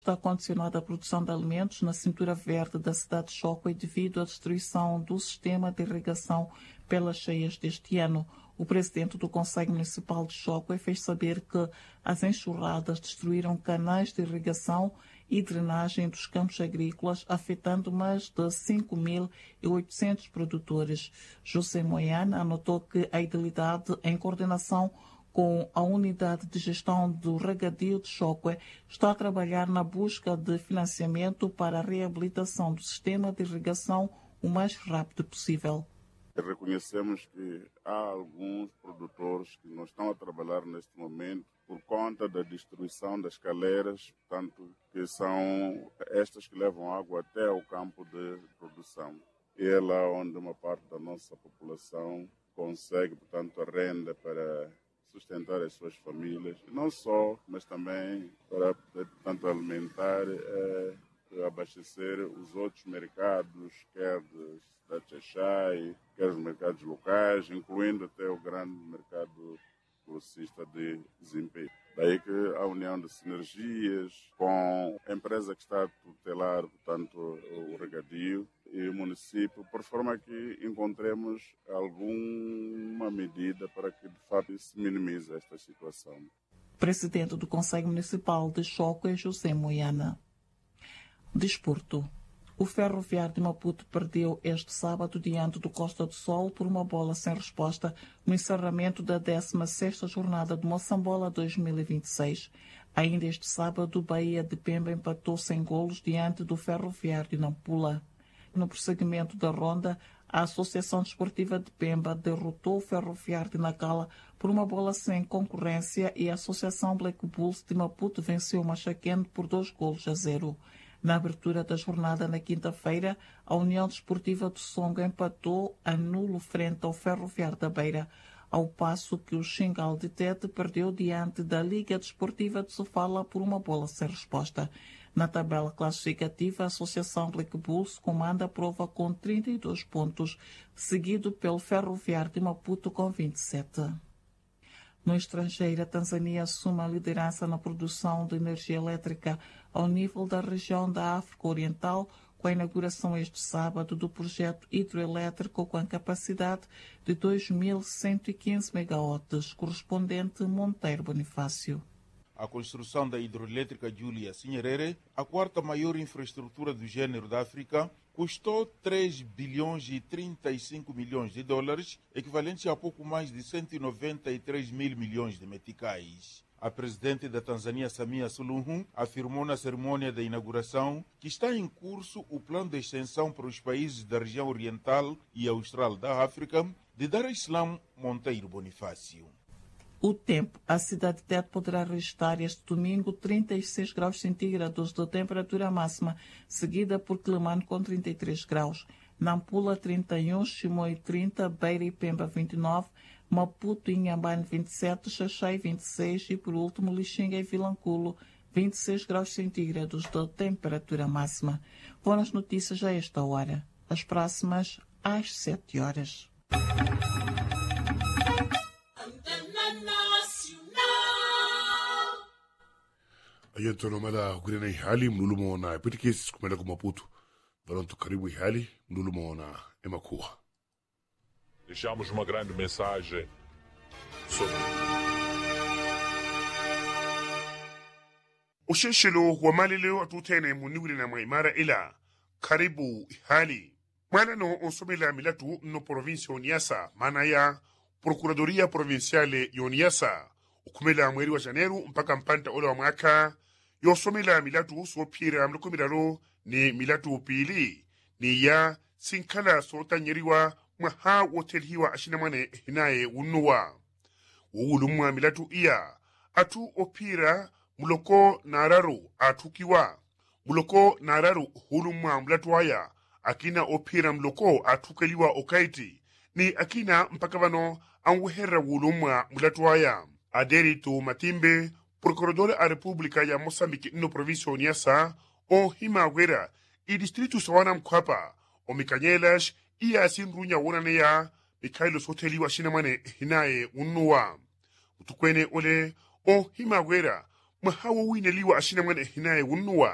está condicionada à produção de alimentos na cintura verde da cidade de Chocó devido à destruição do sistema de irrigação pelas cheias deste ano. O presidente do Conselho Municipal de Chocó fez saber que as enxurradas destruíram canais de irrigação e drenagem dos campos agrícolas, afetando mais de 5.800 produtores. José Moiana anotou que a Idilidade, em coordenação com a Unidade de Gestão do Regadio de Chocó, está a trabalhar na busca de financiamento para a reabilitação do sistema de irrigação o mais rápido possível. Reconhecemos que há alguns produtores que não estão a trabalhar neste momento por conta da destruição das caleiras, portanto, que são estas que levam água até ao campo de produção. E é lá onde uma parte da nossa população consegue, portanto, a renda para sustentar as suas famílias, não só, mas também para, portanto, alimentar abastecer os outros mercados, quer da Xaxai, quer os mercados locais, incluindo até o grande mercado grossista de Zimpe. Daí que a união de sinergias com a empresa que está a tutelar, portanto, o regadio e o município, por forma que encontremos alguma medida para que, de fato, se minimize esta situação. Presidente do Conselho Municipal de Chocó é José Moiana. Desporto. O Ferroviário de Maputo perdeu este sábado diante do Costa do Sol por uma bola sem resposta no encerramento da 16ª jornada de Moçambola 2026. Ainda este sábado, o Bahia de Pemba empatou sem golos diante do Ferroviário de Nampula. No prosseguimento da ronda, a Associação Desportiva de Pemba derrotou o Ferroviário de Nacala por uma bola sem concorrência e a Associação Black Bulls de Maputo venceu o Machaquene por 2-0. Na abertura da jornada na quinta-feira, a União Desportiva do Songo empatou a nulo frente ao Ferroviário da Beira, ao passo que o Xingal de Tete perdeu diante da Liga Desportiva de Sofala por uma bola sem resposta. Na tabela classificativa, a Associação Black Bulls comanda a prova com 32 pontos, seguido pelo Ferroviário de Maputo com 27. No estrangeiro, a Tanzânia assume a liderança na produção de energia elétrica ao nível da região da África Oriental, com a inauguração este sábado do projeto hidroelétrico com a capacidade de 2.115 megawatts, correspondente a Monteiro Bonifácio. A construção da hidroelétrica Julius Nyerere, a quarta maior infraestrutura do gênero da África, custou 3 bilhões e 35 milhões de dólares, equivalente a pouco mais de 193 mil milhões de meticais. A presidente da Tanzânia, Samia Suluhu, afirmou na cerimônia da inauguração que está em curso o plano de extensão para os países da região oriental e austral da África de Dar es Salaam Monteiro Bonifácio. O tempo. A cidade de Tete poderá registrar este domingo 36 graus centígrados de temperatura máxima, seguida por Quelimane com 33 graus. Nampula 31, Chimoio 30, Beira e Pemba 29, Maputo e Inhambane 27, Xaxai 26 e, por último, Lixinga e Vilanculo 26 graus centígrados de temperatura máxima. Foram as notícias a esta hora. As próximas às 7 horas. Ayentono mada kurena hali mlulumo na pitikesi kumela kwa Maputo varonto karibu hali mlulumo na emakua. Deixamos uma grande mensagem sobre usheshelo wa malileo atutene muniwili na maimara ila karibu hali mwana no onsomela milatu no provinsia Oniasa mana ya Procuradoria Provinciale Yoniasa ukumela mweri wa Janeiro mpaka mpanta ola wa mwaka yosomela milatu sopira mlukumiraro ni milatu pili ni ya sinkala sota nyeriwa mwaha wotelhiwa ashinamane hinaye unuwa uulumwa milatu iya atu opira muloko nararu atukiwa muloko nararu hulumwa mlatu haya akina opira muloko atukaliwa okaiti ni akina mpaka vano anwuherra wulumwa mulatu haya Adérito Matimbe, procurador a República ya Moçambique no província Oniasa, o Himawera, e distrito Sawana Mkwapa, o Micanyelas, e a Sinrunya Wonaneya, Mikhailo Soteli wa Shinamane hinaye unuwa. Utukwene ole, o Himawera, mahawa wineliwa Ashinamane hinaye unuwa.